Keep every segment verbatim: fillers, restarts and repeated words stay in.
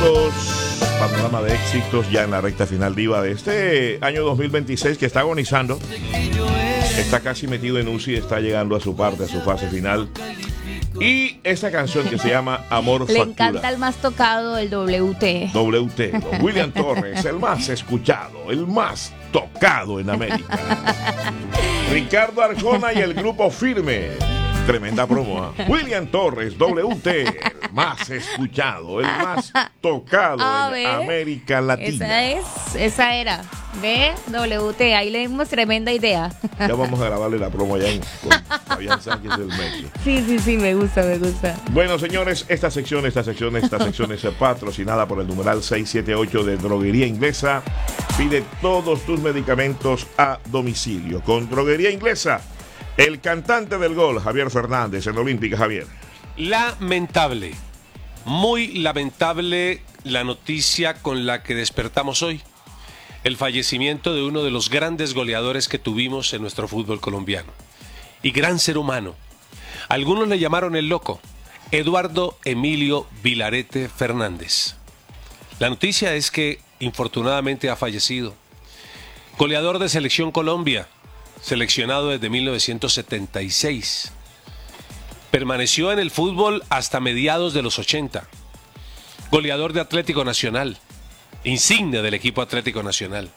amigos, panorama de éxitos ya en la recta final, Diva, de este año dos mil veintiséis que está agonizando, está casi metido en U C I, está llegando a su parte, a su fase final. Y esta canción que se llama Amor Le Factura. encanta el más tocado, el W T. W T, don William Torres, el más escuchado, el más tocado en América. Ricardo Arjona y el grupo Firme. Tremenda promo. ¿eh? William Torres, W T, el más escuchado, el más tocado A en ver, América Latina. Esa es, esa era. Ve, W T, ahí le dimos tremenda idea. Ya vamos a grabarle la promo allá en, con Fabián Sánchez del Metro. Sí, sí, sí, me gusta, me gusta. Bueno, señores, esta sección, esta sección, esta sección es patrocinada por el numeral seis siete ocho de Droguería Inglesa. Pide todos tus medicamentos a domicilio. Con Droguería Inglesa, el cantante del gol, Javier Fernández, en Olímpica. Javier. Lamentable, muy lamentable la noticia con la que despertamos hoy. El fallecimiento de uno de los grandes goleadores que tuvimos en nuestro fútbol colombiano. Y gran ser humano. Algunos le llamaron el loco, Eduardo Emilio Vilarete Fernández. La noticia es que infortunadamente ha fallecido. Goleador de Selección Colombia, seleccionado desde mil novecientos setenta y seis. Permaneció en el fútbol hasta mediados de los ochenta. Goleador de Atlético Nacional, insignia del equipo Atlético Nacional.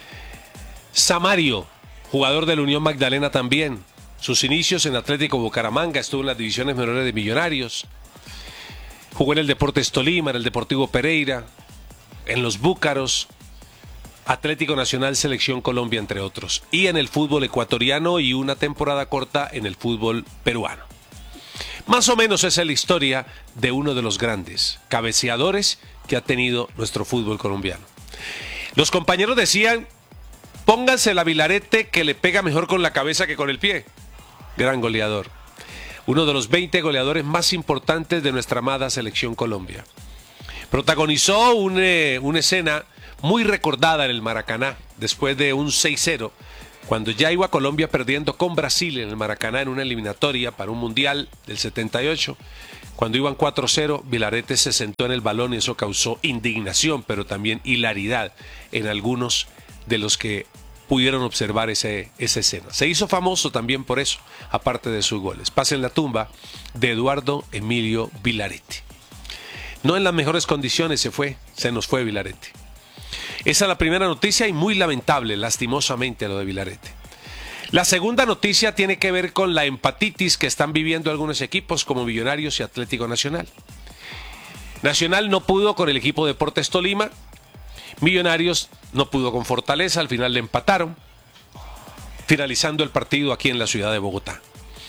Samario, jugador de la Unión Magdalena también. Sus inicios en Atlético Bucaramanga, estuvo en las divisiones menores de Millonarios. Jugó en el Deportes Tolima, en el Deportivo Pereira, en los Búcaros, Atlético Nacional, Selección Colombia, entre otros. Y en el fútbol ecuatoriano y una temporada corta en el fútbol peruano. Más o menos esa es la historia de uno de los grandes cabeceadores que ha tenido nuestro fútbol colombiano. Los compañeros decían, pónganse la Vilarete que le pega mejor con la cabeza que con el pie. Gran goleador. Uno de los veinte goleadores más importantes de nuestra amada Selección Colombia. Protagonizó un, eh, una escena muy recordada en el Maracaná, después de un seis cero, cuando ya iba Colombia perdiendo con Brasil en el Maracaná en una eliminatoria para un Mundial del setenta y ocho. Cuando iban cuatro cero, Vilarete se sentó en el balón y eso causó indignación, pero también hilaridad en algunos de los que pudieron observar ese, esa escena. Se hizo famoso también por eso, aparte de sus goles. Paz en la tumba de Eduardo Emilio Vilarete. No en las mejores condiciones se fue, se nos fue Vilarete. Esa es la primera noticia y muy lamentable, lastimosamente, lo de Vilarete. La segunda noticia tiene que ver con la empatitis que están viviendo algunos equipos como Millonarios y Atlético Nacional. Nacional no pudo con el equipo Deportes Tolima. Millonarios no pudo con Fortaleza, al final le empataron, finalizando el partido aquí en la ciudad de Bogotá.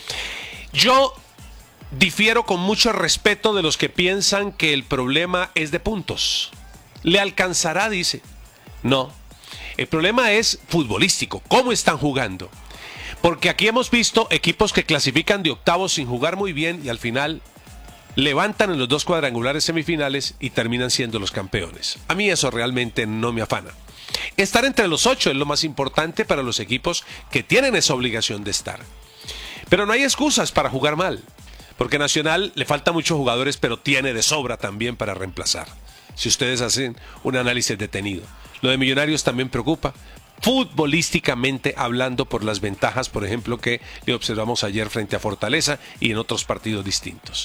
Yo difiero con mucho respeto de los que piensan que el problema es de puntos. ¿Le alcanzará? Dice. No. El problema es futbolístico. ¿Cómo están jugando? Porque aquí hemos visto equipos que clasifican de octavos sin jugar muy bien y al final levantan en los dos cuadrangulares semifinales y terminan siendo los campeones. A mí eso realmente no me afana. Estar entre los ocho es lo más importante para los equipos que tienen esa obligación de estar. Pero no hay excusas para jugar mal. Porque Nacional le falta muchos jugadores, pero tiene de sobra también para reemplazar. Si ustedes hacen un análisis detenido. Lo de Millonarios también preocupa, futbolísticamente hablando, por las ventajas, por ejemplo, que le observamos ayer frente a Fortaleza y en otros partidos distintos.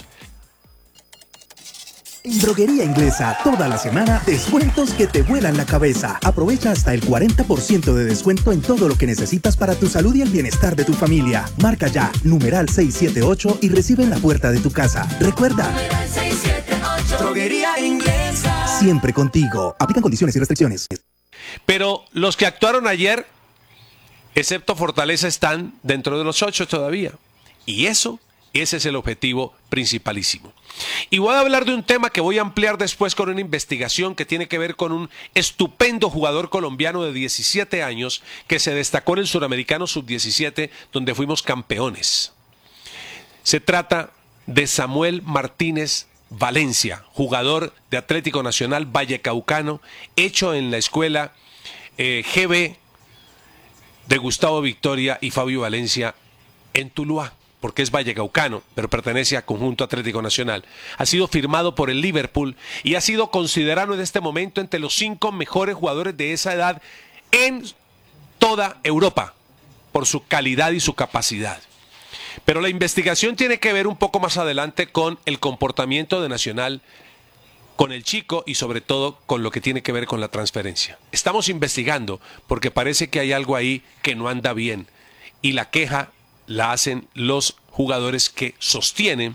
En Droguería Inglesa, toda la semana, descuentos que te vuelan la cabeza. Aprovecha hasta el cuarenta por ciento de descuento en todo lo que necesitas para tu salud y el bienestar de tu familia. Marca ya, numeral seis siete ocho y recibe en la puerta de tu casa. Recuerda, numeral seis siete ocho. Droguería Inglesa. Siempre contigo. Aplican condiciones y restricciones. Pero los que actuaron ayer, excepto Fortaleza, están dentro de los ocho todavía. Y eso, ese es el objetivo principalísimo. Y voy a hablar de un tema que voy a ampliar después con una investigación que tiene que ver con un estupendo jugador colombiano de diecisiete años que se destacó en el Suramericano sub diecisiete, donde fuimos campeones. Se trata de Samuel Martínez Valencia, jugador de Atlético Nacional Vallecaucano, hecho en la escuela eh, G B de Gustavo Victoria y Fabio Valencia en Tuluá, porque es vallecaucano, pero pertenece al Conjunto Atlético Nacional. Ha sido firmado por el Liverpool y ha sido considerado en este momento entre los cinco mejores jugadores de esa edad en toda Europa, por su calidad y su capacidad. Pero la investigación tiene que ver un poco más adelante con el comportamiento de Nacional, con el chico y sobre todo con lo que tiene que ver con la transferencia. Estamos investigando porque parece que hay algo ahí que no anda bien y la queja la hacen los jugadores que sostienen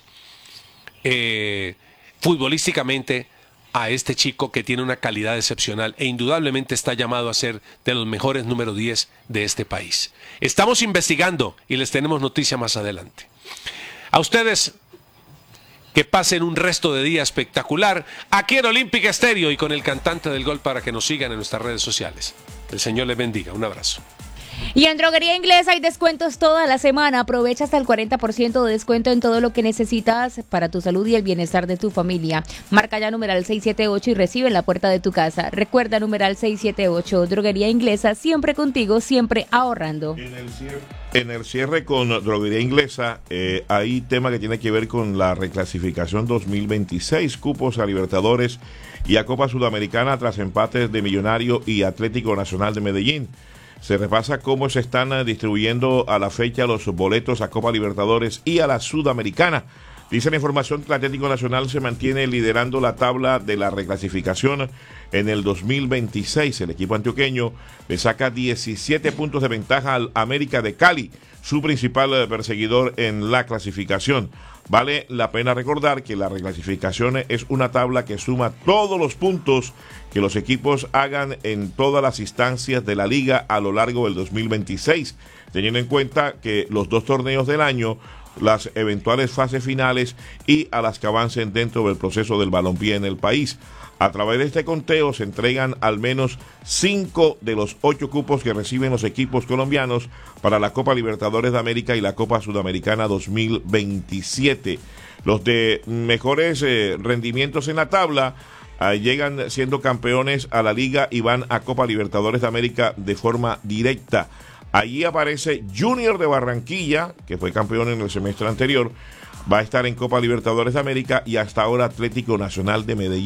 eh, futbolísticamente a este chico que tiene una calidad excepcional e indudablemente está llamado a ser de los mejores número diez de este país. Estamos investigando y les tenemos noticia más adelante. A ustedes, que pasen un resto de día espectacular aquí en Olímpica Estéreo y con el cantante del gol para que nos sigan en nuestras redes sociales. El Señor les bendiga. Un abrazo. Y en Droguería Inglesa hay descuentos toda la semana. Aprovecha hasta el cuarenta por ciento de descuento en todo lo que necesitas para tu salud y el bienestar de tu familia. Marca ya numeral seiscientos setenta y ocho y recibe en la puerta de tu casa. Recuerda numeral seiscientos setenta y ocho. Droguería Inglesa, siempre contigo, siempre ahorrando. En el cierre, en el cierre con Droguería Inglesa eh, hay tema que tiene que ver con la reclasificación dos mil veintiséis, cupos a Libertadores y a Copa Sudamericana tras empates de Millonario y Atlético Nacional de Medellín. Se repasa cómo se están distribuyendo a la fecha los boletos a Copa Libertadores y a la Sudamericana. Dice la información que el Atlético Nacional se mantiene liderando la tabla de la reclasificación en el dos mil veintiséis. El equipo antioqueño le saca diecisiete puntos de ventaja al América de Cali, su principal perseguidor en la clasificación. Vale la pena recordar que la reclasificación es una tabla que suma todos los puntos que los equipos hagan en todas las instancias de la liga a lo largo del dos mil veintiséis, teniendo en cuenta que los dos torneos del año, las eventuales fases finales y a las que avancen dentro del proceso del balompié en el país. A través de este conteo se entregan al menos cinco de los ocho cupos que reciben los equipos colombianos para la Copa Libertadores de América y la Copa Sudamericana dos mil veintisiete. Los de mejores eh, rendimientos en la tabla eh, llegan siendo campeones a la liga y van a Copa Libertadores de América de forma directa. Allí aparece Junior de Barranquilla, que fue campeón en el semestre anterior, va a estar en Copa Libertadores de América, y hasta ahora Atlético Nacional de Medellín.